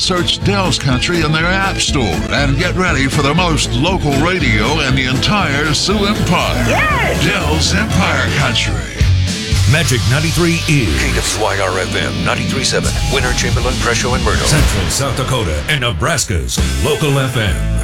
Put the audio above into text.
search Dell's Country in their app store and get ready for the most local radio in the entire Sioux Empire. Yes! Dell's Empire Country. Magic 93 is KWYR-FM 93.7, Winter, Chamberlain, Presho, and Myrtle. Central South Dakota and Nebraska's local FM.